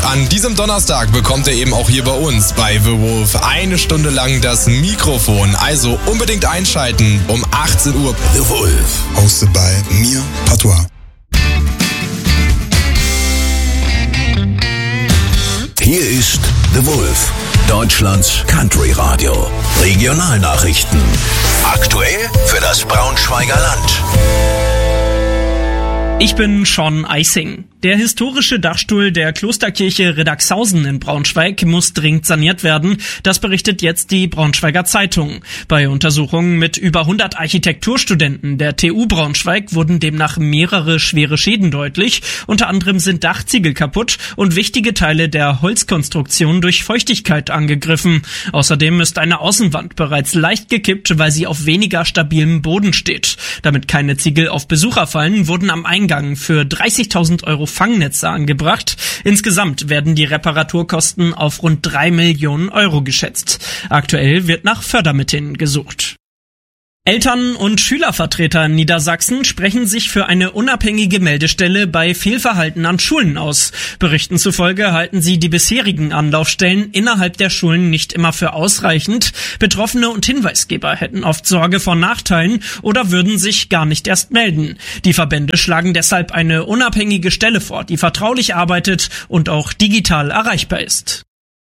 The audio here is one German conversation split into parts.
An diesem Donnerstag bekommt ihr eben auch hier bei uns bei The Wolf 1 Stunde lang das Mikrofon. Also unbedingt einschalten um 18 Uhr. The Wolf, hosted by mir, Patois. Hier ist The Wolf, Deutschlands Country Radio. Regionalnachrichten. Aktuell für das Braunschweiger Land. Ich bin Sean Eising. Der historische Dachstuhl der Klosterkirche Riddagshausen in Braunschweig muss dringend saniert werden. Das berichtet jetzt die Braunschweiger Zeitung. Bei Untersuchungen mit über 100 Architekturstudenten der TU Braunschweig wurden demnach mehrere schwere Schäden deutlich. Unter anderem sind Dachziegel kaputt und wichtige Teile der Holzkonstruktion durch Feuchtigkeit angegriffen. Außerdem ist eine Außenwand bereits leicht gekippt, weil sie auf weniger stabilem Boden steht. Damit keine Ziegel auf Besucher fallen, wurden am Eingang für 30.000 Euro Fangnetze angebracht. Insgesamt werden die Reparaturkosten auf rund 3 Millionen Euro geschätzt. Aktuell wird nach Fördermitteln gesucht. Eltern- und Schülervertreter in Niedersachsen sprechen sich für eine unabhängige Meldestelle bei Fehlverhalten an Schulen aus. Berichten zufolge halten sie die bisherigen Anlaufstellen innerhalb der Schulen nicht immer für ausreichend. Betroffene und Hinweisgeber hätten oft Sorge vor Nachteilen oder würden sich gar nicht erst melden. Die Verbände schlagen deshalb eine unabhängige Stelle vor, die vertraulich arbeitet und auch digital erreichbar ist.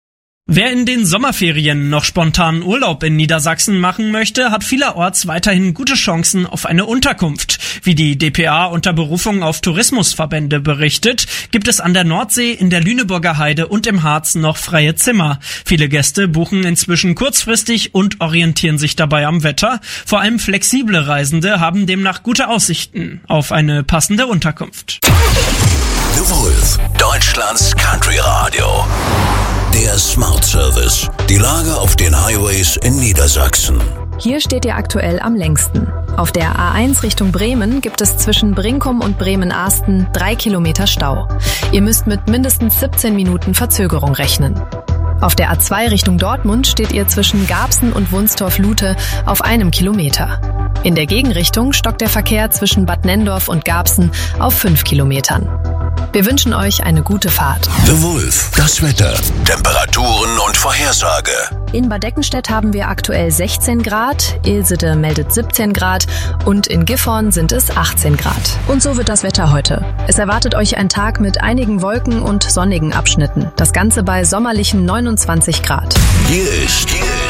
Wer in den Sommerferien noch spontanen Urlaub in Niedersachsen machen möchte, hat vielerorts weiterhin gute Chancen auf eine Unterkunft. Wie die dpa unter Berufung auf Tourismusverbände berichtet, gibt es an der Nordsee, in der Lüneburger Heide und im Harz noch freie Zimmer. Viele Gäste buchen inzwischen kurzfristig und orientieren sich dabei am Wetter. Vor allem flexible Reisende haben demnach gute Aussichten auf eine passende Unterkunft. The Wolf, Deutschlands Country Radio. Der Smart Service. Die Lage auf den Highways in Niedersachsen. Hier steht ihr aktuell am längsten. Auf der A1 Richtung Bremen gibt es zwischen Brinkum und Bremen-Ahsten 3 Kilometer Stau. Ihr müsst mit mindestens 17 Minuten Verzögerung rechnen. Auf der A2 Richtung Dortmund steht ihr zwischen Garbsen und Wunstorf-Lute auf 1 Kilometer. In der Gegenrichtung stockt der Verkehr zwischen Bad Nenndorf und Garbsen auf 5 Kilometern. Wir wünschen euch eine gute Fahrt. The Wolf, das Wetter, Temperaturen und Vorhersage. In Bad Deckenstedt haben wir aktuell 16 Grad, Ilsede meldet 17 Grad und in Gifhorn sind es 18 Grad. Und so wird das Wetter heute. Es erwartet euch ein Tag mit einigen Wolken und sonnigen Abschnitten. Das Ganze bei sommerlichen 29 Grad. Hier ist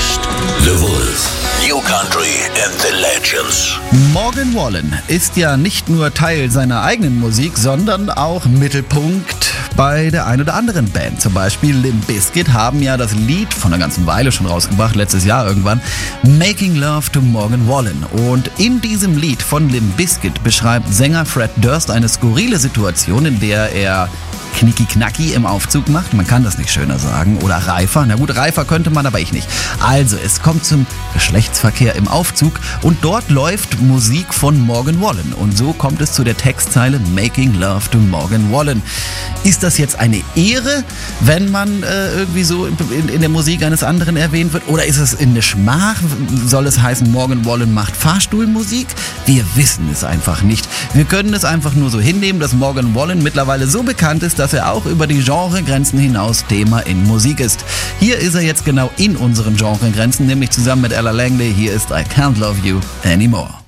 The Wolf. New Country and the Legends. Morgan Wallen ist ja nicht nur Teil seiner eigenen Musik, sondern auch Mittelpunkt bei der ein oder anderen Band. Zum Beispiel Limp Bizkit haben ja das Lied von einer ganzen Weile schon rausgebracht, letztes Jahr irgendwann, Making Love to Morgan Wallen. Und in diesem Lied von Limp Bizkit beschreibt Sänger Fred Durst eine skurrile Situation, in der er Knicki-Knacki im Aufzug macht. Man kann das nicht schöner sagen. Oder reifer. Na gut, reifer könnte man, aber ich nicht. Also, es kommt zum Geschlechtsverkehr im Aufzug und dort läuft Musik von Morgan Wallen. Und so kommt es zu der Textzeile Making Love to Morgan Wallen. Ist das jetzt eine Ehre, wenn man irgendwie so in der Musik eines anderen erwähnt wird? Oder ist es eine Schmach? Soll es heißen, Morgan Wallen macht Fahrstuhlmusik? Wir wissen es einfach nicht. Wir können es einfach nur so hinnehmen, dass Morgan Wallen mittlerweile so bekannt ist, dass er auch über die Genregrenzen hinaus Thema in Musik ist. Hier ist er jetzt genau in unseren Genregrenzen, nämlich zusammen mit Ella Langley. Hier ist I Can't Love You Anymore.